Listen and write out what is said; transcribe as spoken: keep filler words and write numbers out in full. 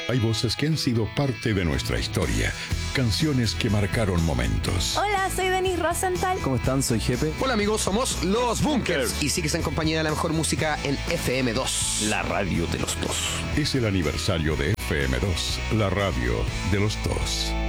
Hay voces que han sido parte de nuestra historia, canciones que marcaron momentos. Hola, soy Denise Rosenthal. ¿Cómo están? Soy Jepe. Hola amigos, somos Los Bunkers. Y sigues en compañía de la mejor música en F M dos, la radio de los dos. Es el aniversario de F M dos, la radio de los dos.